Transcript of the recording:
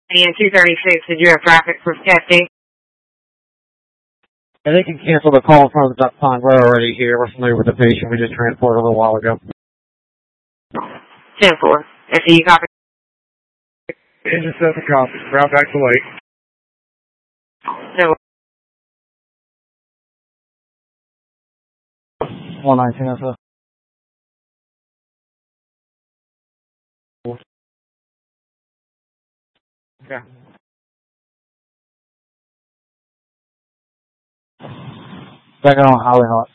And 236, did you have traffic for Sketchy? And they can cancel the call from the time. We're already here. We're familiar with the patient. We just transported a little while ago. 10-4. SCU copy. Engine 7 copy. Route back to Lake. No. 119, sir. Okay. Back on Highway Hot.